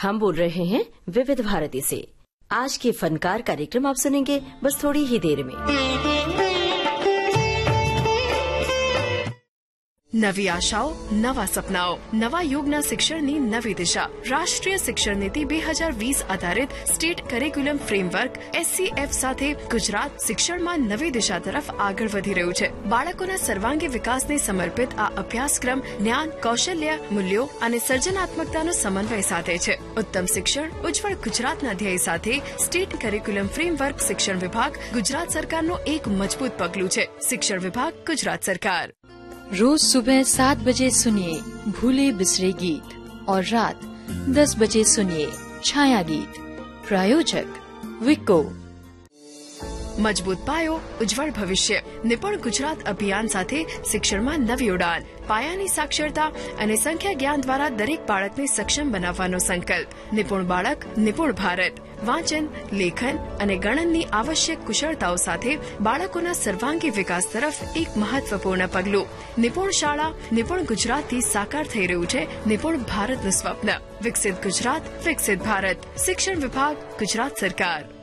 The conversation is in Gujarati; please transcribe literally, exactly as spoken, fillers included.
हम बोल रहे हैं विविध भारती से। आज के फनकार कार्यक्रम आप सुनेंगे बस थोड़ी ही देर में। નવી આશાઓ, નવા સપનાઓ, નવા યુગના શિક્ષણની નવી દિશા। રાષ્ટ્રીય શિક્ષણ નીતિ બે હજાર વીસ આધારિત સ્ટેટ કરિક્યુલમ ફ્રેમવર્ક એસસીએફ સાથે ગુજરાત શિક્ષણમાં નવી દિશા તરફ આગળ વધી રહ્યું છે। બાળકોના સર્વાંગી વિકાસને સમર્પિત આ અભ્યાસક્રમ જ્ઞાન, કૌશલ્ય, મૂલ્યો અને સર્જનાત્મકતાનો સમન્વય સાધે છે। ઉત્તમ શિક્ષણ, ઉજ્જવળ ગુજરાતના ધ્યેય સાથે સ્ટેટ કરિક્યુલમ ફ્રેમવર્ક શિક્ષણ વિભાગ ગુજરાત સરકારનું એક મજબૂત પગલું છે। શિક્ષણ વિભાગ ગુજરાત સરકાર। रोज सुबह सात बजे सुनिए भूले बिसरे गीत और रात दस बजे सुनिए छाया गीत। प्रायोजक विको। મજબૂત પાયો, ઉજ્જવળ ભવિષ્ય। નિપુણ ગુજરાત અભિયાન સાથે શિક્ષણમાં નવી ઉડાન। પાયાની સાક્ષરતા અને સંખ્યા જ્ઞાન દ્વારા દરેક બાળકને સક્ષમ બનાવવાનો સંકલ્પ। નિપુણ બાળક, નિપુણ ભારત। વાંચન, લેખન અને ગણનની આવશ્યક કુશળતાઓ સાથે બાળકોના સર્વાંગી વિકાસ તરફ એક મહત્વપૂર્ણ પગલું। નિપુણ શાળા, નિપુણ ગુજરાતથી સાકાર થઈ રહ્યું છે નિપુણ ભારતનું સ્વપ્ન। વિકસિત ગુજરાત, વિકસિત ભારત। શિક્ષણ વિભાગ ગુજરાત સરકાર।